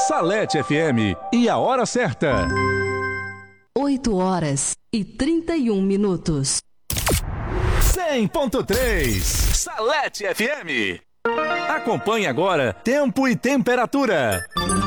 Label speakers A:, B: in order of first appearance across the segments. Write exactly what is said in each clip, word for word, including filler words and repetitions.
A: Salete F M e a hora certa.
B: oito horas e trinta e um minutos.
A: cem ponto três Salete F M. Acompanhe agora tempo e temperatura.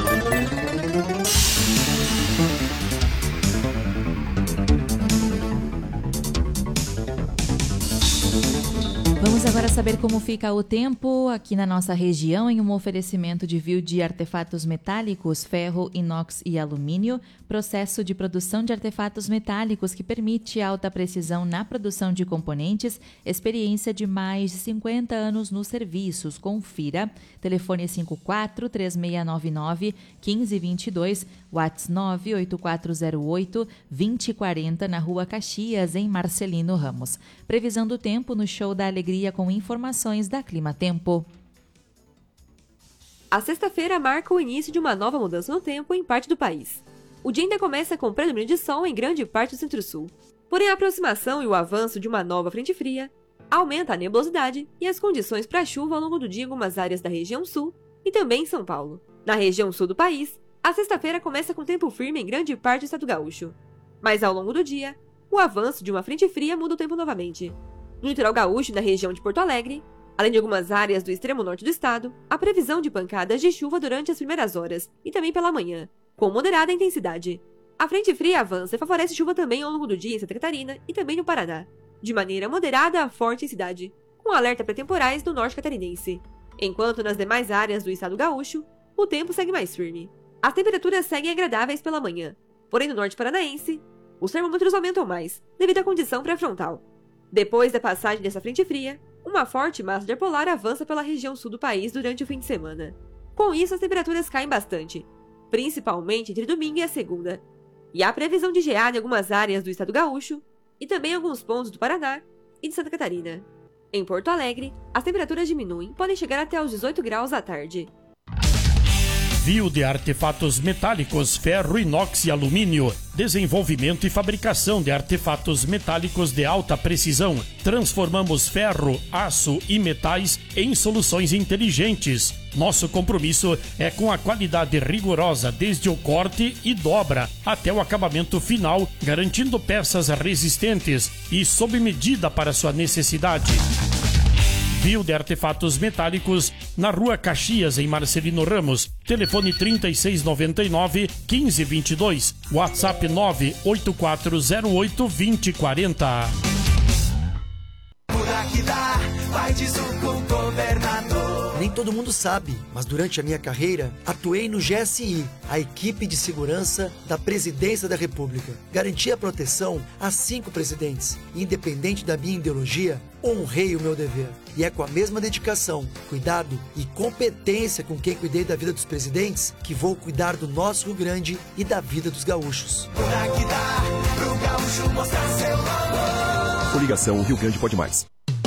C: Vamos agora saber como fica o tempo aqui na nossa região em um oferecimento de Viu de artefatos metálicos, ferro, inox e alumínio, processo de produção de artefatos metálicos que permite alta precisão na produção de componentes, experiência de mais de cinquenta anos nos serviços. Confira. Telefone cinco quatro três seis nove nove um cinco dois dois, WhatsApp nove oito quatro zero oito dois zero quatro zero na Rua Caxias, em Marcelino Ramos. Previsão do tempo no Show da Alegria com informações da Clima Tempo.
D: A sexta-feira marca o início de uma nova mudança no tempo em parte do país. O dia ainda começa com predomínio de sol em grande parte do centro-sul. Porém, a aproximação e o avanço de uma nova frente fria aumenta a nebulosidade e as condições para chuva ao longo do dia em algumas áreas da região sul e também em São Paulo. Na região sul do país, a sexta-feira começa com tempo firme em grande parte do estado gaúcho. Mas ao longo do dia, o avanço de uma frente fria muda o tempo novamente. No litoral gaúcho e na região de Porto Alegre, além de algumas áreas do extremo norte do estado, há previsão de pancadas de chuva durante as primeiras horas e também pela manhã, com moderada intensidade. A frente fria avança e favorece chuva também ao longo do dia em Santa Catarina e também no Paraná, de maneira moderada a forte intensidade, com alerta para temporais no norte catarinense. Enquanto nas demais áreas do estado gaúcho, o tempo segue mais firme. As temperaturas seguem agradáveis pela manhã, porém no norte paranaense, os termômetros aumentam mais, devido à condição pré-frontal. Depois da passagem dessa frente fria, uma forte massa de ar polar avança pela região sul do país durante o fim de semana. Com isso, as temperaturas caem bastante, principalmente entre domingo e a segunda. E há previsão de geada em algumas áreas do estado gaúcho e também em alguns pontos do Paraná e de Santa Catarina. Em Porto Alegre, as temperaturas diminuem e podem chegar até os dezoito graus à tarde.
E: Viu de artefatos metálicos, ferro, inox e alumínio. Desenvolvimento e fabricação de artefatos metálicos de alta precisão. Transformamos ferro, aço e metais em soluções inteligentes. Nosso compromisso é com a qualidade rigorosa desde o corte e dobra até o acabamento final, garantindo peças resistentes e sob medida para sua necessidade. Viu de artefatos metálicos na Rua Caxias, em Marcelino Ramos. Telefone trinta e seis noventa e nove, quinze vinte e dois. WhatsApp nove oito quatro zero oito dois zero quatro zero.
F: Nem todo mundo sabe, mas durante a minha carreira, atuei no G S I, a equipe de segurança da Presidência da República. Garanti a proteção a cinco presidentes. Independente da minha ideologia, honrei o meu dever. E é com a mesma dedicação, cuidado e competência com quem cuidei da vida dos presidentes que vou cuidar do nosso Rio Grande e da vida dos gaúchos.
G: Coligação o Rio Grande Pode Mais.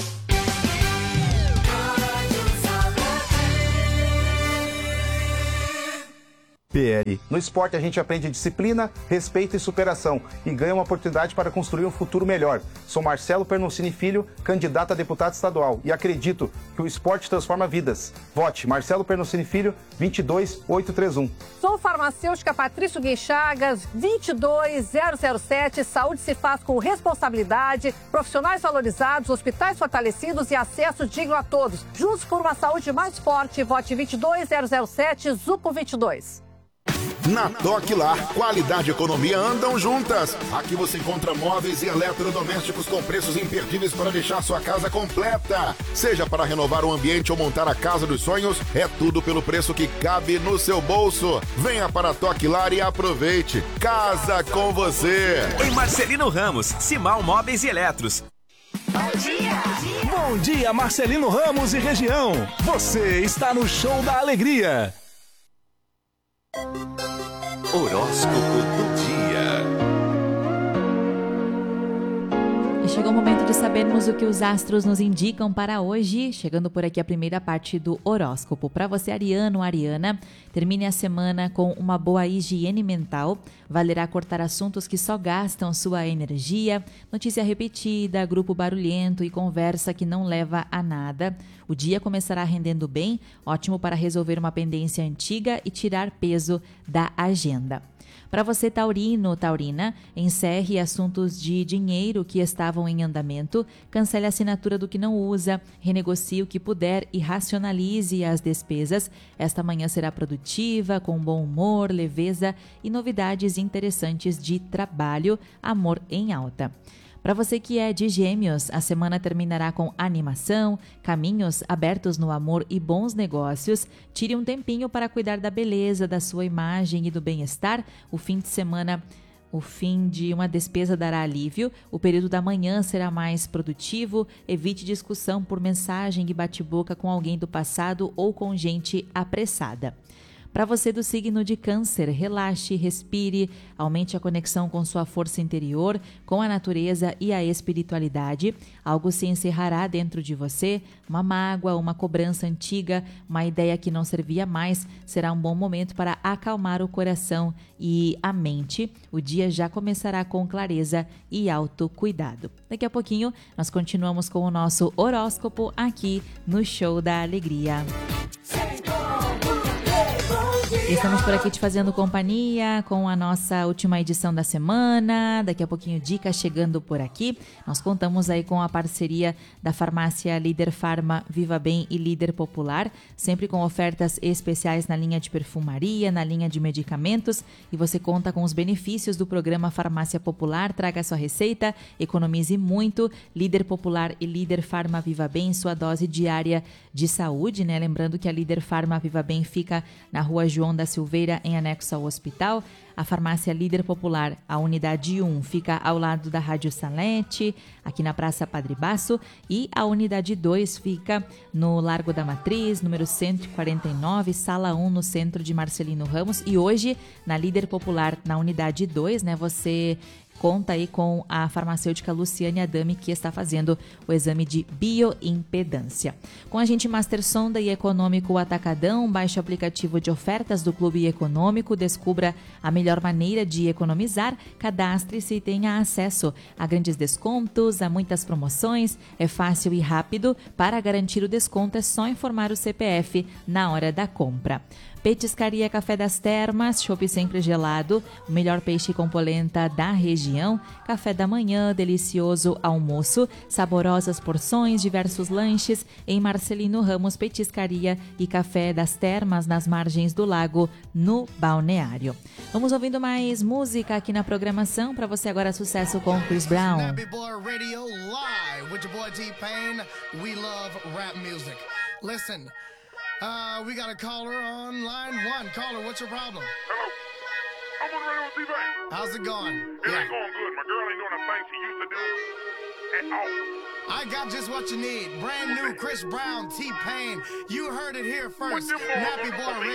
H: P L. No esporte a gente aprende disciplina, respeito e superação e ganha uma oportunidade para construir um futuro melhor. Sou Marcelo Pernucini Filho, candidato a deputado estadual e acredito que o esporte transforma vidas. Vote Marcelo Pernucini Filho, vinte e dois mil oitocentos e trinta e um.
I: Sou farmacêutica Patrício Guinchagas, vinte e dois mil zero sete. Saúde se faz com responsabilidade, profissionais valorizados, hospitais fortalecidos e acesso digno a todos. Juntos por uma saúde mais forte. Vote vinte e dois mil zero sete, Zuco vinte e dois.
J: Na Toque Lar, qualidade e economia andam juntas. Aqui você encontra móveis e eletrodomésticos com preços imperdíveis para deixar sua casa completa. Seja para renovar o ambiente ou montar a casa dos sonhos, é tudo pelo preço que cabe no seu bolso. Venha para a Toque Lar e aproveite. Casa com você.
A: Em Marcelino Ramos, Simal Móveis e Eletros.
K: Bom dia!
A: Bom dia, Marcelino Ramos e região. Você está no Show da Alegria.
L: Horóscopo do dia.
C: E chegou o momento de sabermos o que os astros nos indicam para hoje. Chegando por aqui a primeira parte do horóscopo. Para você, ariano, ariana, termine a semana com uma boa higiene mental. Valerá cortar assuntos que só gastam sua energia. Notícia repetida, grupo barulhento e conversa que não leva a nada. O dia começará rendendo bem, ótimo para resolver uma pendência antiga e tirar peso da agenda. Para você, taurino, taurina, encerre assuntos de dinheiro que estavam em andamento, cancele a assinatura do que não usa, renegocie o que puder e racionalize as despesas. Esta manhã será produtiva, com bom humor, leveza e novidades interessantes de trabalho, amor em alta. Para você que é de Gêmeos, a semana terminará com animação, caminhos abertos no amor e bons negócios. Tire um tempinho para cuidar da beleza, da sua imagem e do bem-estar. O fim de semana, o fim de uma despesa dará alívio. O período da manhã será mais produtivo. Evite discussão por mensagem e bate-boca com alguém do passado ou com gente apressada. Para você do signo de Câncer, relaxe, respire, aumente a conexão com sua força interior, com a natureza e a espiritualidade. Algo se encerrará dentro de você, uma mágoa, uma cobrança antiga, uma ideia que não servia mais. Será um bom momento para acalmar o coração e a mente. O dia já começará com clareza e autocuidado. Daqui a pouquinho, nós continuamos com o nosso horóscopo aqui no Show da Alegria. Estamos por aqui te fazendo companhia com a nossa última edição da semana. Daqui a pouquinho, dicas chegando por aqui. Nós contamos aí com a parceria da farmácia Líder Farma, Viva Bem e Líder Popular, sempre com ofertas especiais na linha de perfumaria, na linha de medicamentos. E você conta com os benefícios do programa Farmácia Popular. Traga sua receita, economize muito. Líder Popular e Líder Farma Viva Bem, sua dose diária de saúde, né? Lembrando que a Líder Farma Viva Bem fica na rua João da Silveira, em anexo ao hospital. A farmácia Líder Popular, a unidade um, fica ao lado da Rádio Salete, aqui na Praça Padre Basso, e a unidade dois fica no Largo da Matriz, número cento e quarenta e nove, sala um, no centro de Marcelino Ramos. E hoje, na Líder Popular, na unidade dois, né, você conta aí com a farmacêutica Luciane Adami, que está fazendo o exame de bioimpedância. Com a gente, Master Sonda e Econômico Atacadão, baixe o aplicativo de ofertas do Clube Econômico, descubra a melhor maneira de economizar, cadastre-se e tenha acesso a grandes descontos, a muitas promoções, é fácil e rápido. Para garantir o desconto é só informar o C P F na hora da compra. Petiscaria Café das Termas, chopp sempre gelado, o melhor peixe com polenta da região, café da manhã, delicioso almoço, saborosas porções, diversos lanches em Marcelino Ramos, Petiscaria e Café das Termas, nas margens do lago, no Balneário. Vamos ouvindo mais música aqui na programação. Para você agora, sucesso com Chris Brown.
G: Listen, uh, we got a caller on line one. Caller, what's your problem?
M: Hello. I'm on the radio with T-Pain.
G: How's it going?
M: It yeah. ain't going good. My girl ain't doing the thing she used to do at all.
G: I got just what you need. Brand new Chris Brown, T-Pain. You heard it here first. Nappy Boy Radio.